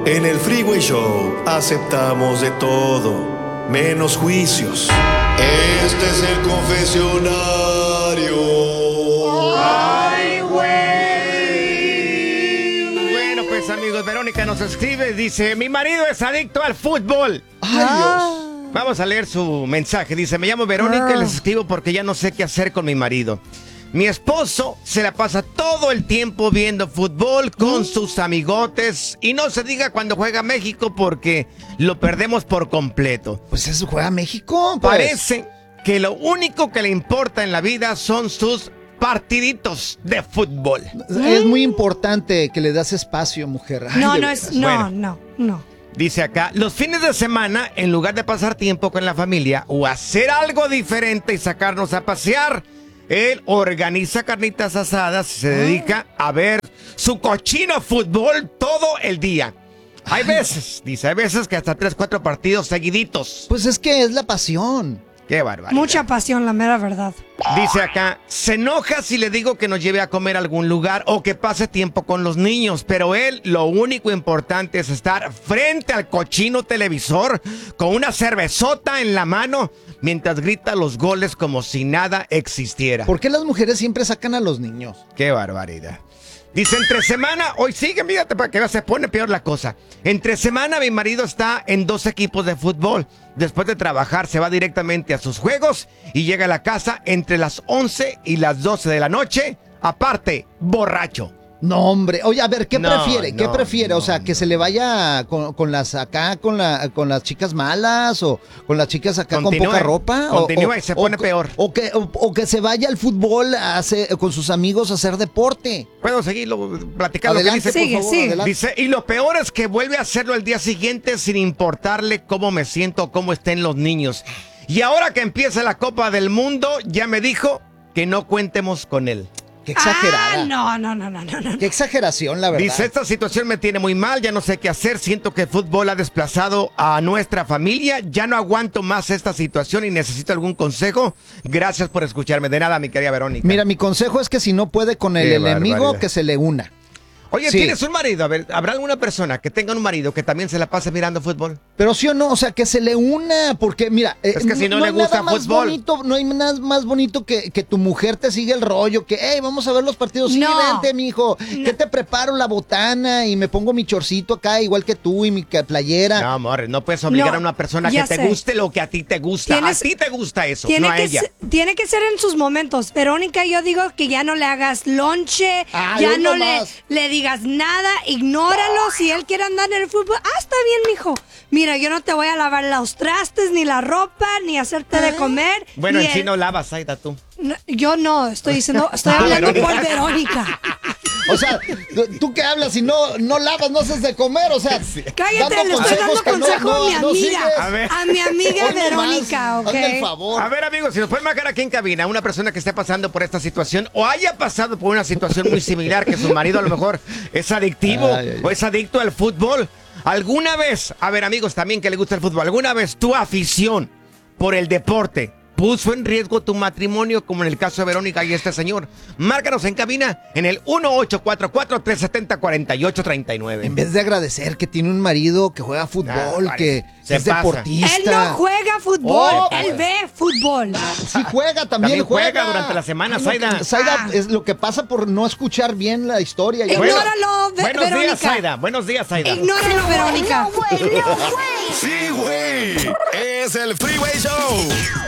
En el Freeway Show aceptamos de todo, menos juicios. Este es el confesionario. ¡Ay, güey! Bueno, pues amigos, Verónica nos escribe, dice, mi marido es adicto al fútbol. ¡Ay, Dios! Vamos a leer su mensaje. Dice, me llamo Verónica y les escribo porque ya no sé qué hacer con mi marido. Mi esposo se la pasa todo el tiempo viendo fútbol con sus amigotes y no se diga cuando juega México porque lo perdemos por completo. Pues eso juega México, pues. Parece que lo único que le importa en la vida son sus partiditos de fútbol. Es muy importante que le das espacio, mujer. Ay, No, de no veras. es, no, Bueno. no. Dice acá, los fines de semana, en lugar de pasar tiempo con la familia o hacer algo diferente y sacarnos a pasear, él organiza carnitas asadas y se dedica a ver su cochino fútbol todo el día. Hay veces, dice, hay veces que hasta 3, 4 partidos seguiditos. Pues es que es la pasión. Qué barbaridad. Mucha pasión, la mera verdad. Dice acá, se enoja si le digo que nos lleve a comer a algún lugar o que pase tiempo con los niños, pero él lo único importante es estar frente al cochino televisor con una cervezota en la mano mientras grita los goles como si nada existiera. ¿Por qué las mujeres siempre sacan a los niños? Qué barbaridad. Dice, entre semana, hoy sigue, fíjate para que veas, se pone peor la cosa. Entre semana mi marido está en 2 equipos de fútbol. Después de trabajar se va directamente a sus juegos y llega a la casa entre las 11 y las 12 de la noche, aparte, borracho. No, hombre. Oye, a ver, ¿qué No, prefiere? ¿Qué no, prefiere? no, O sea, que se le vaya con las acá, con las chicas malas o con las chicas acá Continúe, con poca ropa. continúe y se pone peor. O que se vaya al fútbol con sus amigos a hacer deporte. ¿Puedo seguirlo platicando? Adelante, ¿Qué dice? Sigue, por favor, sigue. adelante. Dice, y lo peor es que vuelve a hacerlo el día siguiente sin importarle cómo me siento o cómo estén los niños. Y ahora que empieza la Copa del Mundo, ya me dijo que no cuentemos con él. Qué exagerada. No. Qué exageración, la verdad. Dice, esta situación me tiene muy mal, ya no sé qué hacer, siento que el fútbol ha desplazado a nuestra familia, ya no aguanto más esta situación y necesito algún consejo. Gracias por escucharme. De nada, mi querida Verónica. Mira, mi consejo es que si no puede con el Qué enemigo, barbaridad. que se le una. Oye, Sí. ¿tienes un marido? A ver, ¿habrá alguna persona que tenga un marido que también se la pase mirando fútbol? Pero sí o no, o sea, que se le una, porque mira, Es que si no le hay gusta nada más fútbol. bonito, no hay nada más bonito que tu mujer te siga el rollo, que, hey, vamos a ver los partidos, sí, No. vente, mijo, que te preparo la botana y me pongo mi chorcito acá, igual que tú, y mi playera. No, amor, no puedes obligar No, a una persona que ya te sé. guste lo que a ti te gusta. Tienes- A ti te gusta eso, no a ella. Tiene que ser en sus momentos. Verónica, yo digo que ya no le hagas lonche, Ay, ya hoy no nomás. le digas nada, ignóralo. Si él quiere andar en el fútbol, está bien, mijo. Mira, yo no te voy a lavar los trastes, ni la ropa, ni hacerte de comer. Bueno, ni en sí el- no lavas, Aida, tú. No, yo no, estoy diciendo, estoy hablando por Verónica. O sea, tú que hablas y no lavas, no haces de comer, o sea, Cállate, le estoy dando que consejo a mi amiga. sigues. A ver. A mi amiga Hoy nomás, Verónica, ¿ok? hazme el favor. A ver, amigos, si nos pueden marcar aquí en cabina una persona que esté pasando por esta situación o haya pasado por una situación muy similar, que su marido a lo mejor es adictivo o es adicto al fútbol. ¿Alguna vez, a ver, amigos, también que le gusta el fútbol, alguna vez tu afición por el deporte puso en riesgo tu matrimonio, como en el caso de Verónica y este señor? Márcanos en cabina en el 1844-370-4839. En vez de agradecer que tiene un marido que juega fútbol, que se es pasa. deportista. Él no juega fútbol, Oh, él ve fútbol. Sí juega, también juega durante la semana, Zaida. Zaida, es lo que pasa por no escuchar bien la historia. Ya Bueno, ves. Ignóralo, Buenos días, Verónica. Zaida. Buenos días, Zaida. Ignóralo, Verónica. Sí, güey. Es el Freeway Show.